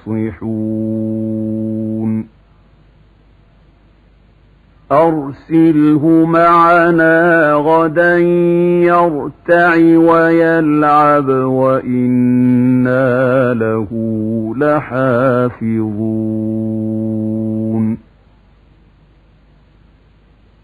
نَاصِحُونَ أَرْسِلْهُ مَعَنَا غَدًا يَرْتَعِ وَيَلْعَبْ وَإِنَّا لَهُ لَحَافِظُونَ